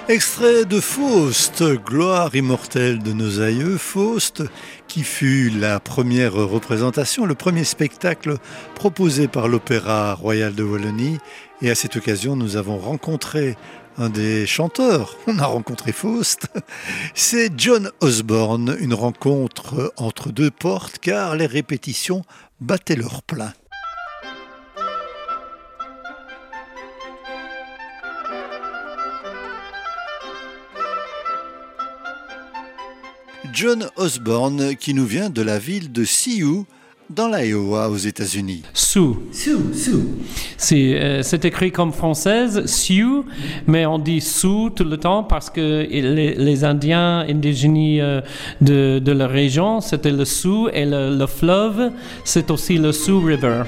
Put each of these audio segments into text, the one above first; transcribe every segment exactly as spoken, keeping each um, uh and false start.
Extrait de Faust, gloire immortelle de nos aïeux, Faust, qui fut la première représentation, le premier spectacle proposé par l'Opéra Royal de Wallonie. Et à cette occasion, nous avons rencontré un des chanteurs. On a rencontré Faust. C'est John Osborne, une rencontre entre deux portes, car les répétitions battaient leur plein. John Osborne, qui nous vient de la ville de Sioux, dans l'Iowa, aux États-Unis. Sioux. Sioux, Sioux. C'est, euh, c'est écrit comme française, Sioux, mais on dit Sioux tout le temps parce que les, les Indiens indigènes euh, de, de la région, c'était le Sioux, et le, le fleuve, c'est aussi le Sioux River.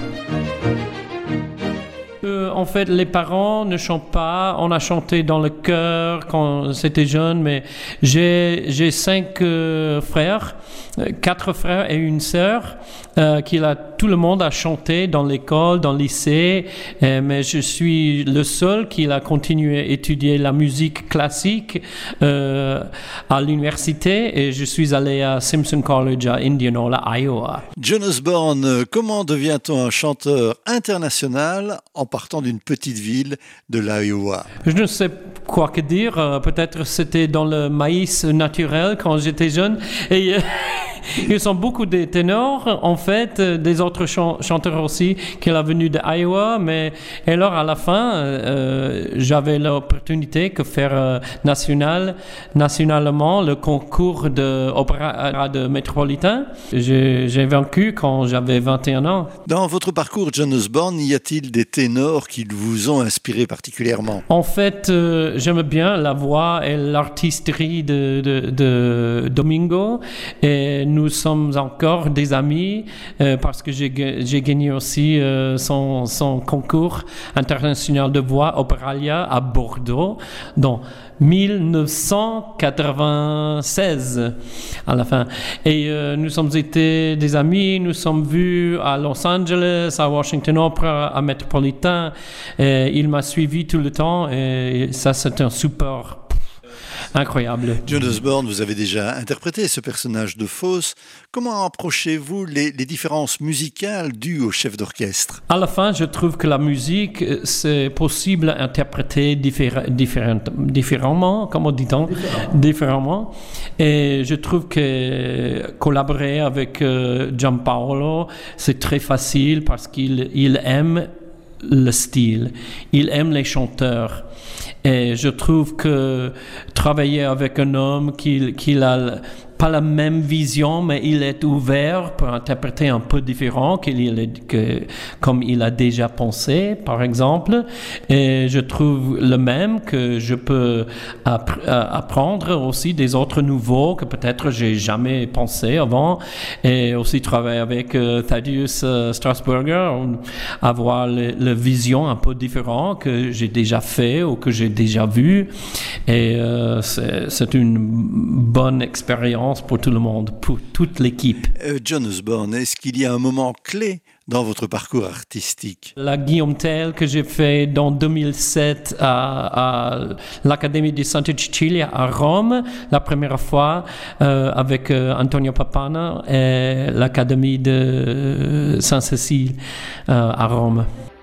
Euh, en fait, les parents ne chantent pas. On a chanté dans le chœur quand c'était jeune, mais j'ai, j'ai cinq euh, frères, quatre frères et une sœur, euh, qui a, tout le monde a chanté dans l'école, dans le lycée, euh, mais je suis le seul qui a continué à étudier la musique classique euh, à l'université, et je suis allé à Simpson College à Indianola, Iowa. John Osborne, comment devient-on un chanteur international en partant d'une petite ville de l'Iowa? Je ne sais quoi que dire. Euh, peut-être c'était dans le maïs naturel quand j'étais jeune. Et euh, ils sont beaucoup des ténors, en fait, euh, des autres chan- chanteurs aussi qui sont venus d'Iowa. Mais et alors à la fin, euh, j'avais l'opportunité de faire euh, national, nationalement le concours de opéra de métropolitain. J'ai, j'ai vaincu quand j'avais vingt et un ans. Dans votre parcours, John Osborne, y a-t-il des ténors qui vous ont inspiré particulièrement? En fait, euh, j'aime bien la voix et l'artisterie de, de, de Domingo, et nous sommes encore des amis euh, parce que j'ai, j'ai gagné aussi euh, son, son concours international de voix Opéralia à Bordeaux dans dix-neuf cent quatre-vingt-seize à la fin. Et euh, nous sommes été des amis, nous sommes vus à Los Angeles, à Washington Opera, à Metropolitan. Et il m'a suivi tout le temps, et ça, c'est un super incroyable. John Osborne, vous avez déjà interprété ce personnage de Faust. Comment approchez-vous les, les différences musicales dues au chef d'orchestre? À la fin, je trouve que la musique, c'est possible à interpréter diffé- différent, différemment, comment dit-on? Différent. Différemment. Et je trouve que collaborer avec euh, Gianpaolo, c'est très facile parce qu'il il aime le style, il aime les chanteurs. Et je trouve que travailler avec un homme qui, qui a pas la même vision, mais il est ouvert pour interpréter un peu différent qu'il est, que, comme il a déjà pensé, par exemple. Et je trouve le même que je peux app- apprendre aussi des autres nouveaux que peut-être j'ai jamais pensé avant. Et aussi travailler avec euh, Thaddeus euh, Strasburger, avoir la vision un peu différente que j'ai déjà fait ou que j'ai déjà vu. Et euh, c'est, c'est une bonne expérience pour tout le monde, pour toute l'équipe. Euh, John Osborne, est-ce qu'il y a un moment clé dans votre parcours artistique? La Guillaume Tell que j'ai fait dans deux mille sept à, à l'Académie di Santa Cecilia à Rome, la première fois euh, avec euh, Antonio Papana et l'Académie de Saint-Cécile euh, à Rome.